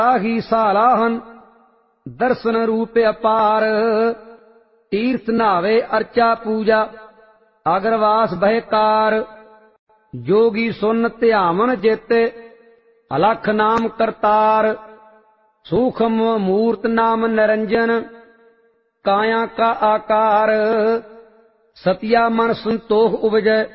ਹੀ ਸਾਲਾਹਨ ਦਰਸ਼ਨ ਰੂਪ ਅਪਾਰ। ਤੀਰਥ ਨਾਵੇ ਅਰਚਾ ਪੂਜਾ ਅਗਰਵਾਸ ਬਹਿਕਾਰ। ਜੋਗੀ ਸੁਨ ਧਿਆਵਨ ਜੇਤੇ ਅਲਖ ਨਾਮ ਕਰਤਾਰ। ਸੂਖਮ ਮੂਰਤ ਨਾਮ ਨਿਰੰਜਨ ਕਾਇਆ ਕਾ ਆਕਾਰ। ਸਤਿਆ ਮਨ ਸੰਤੋਖ ਉਪਜੈ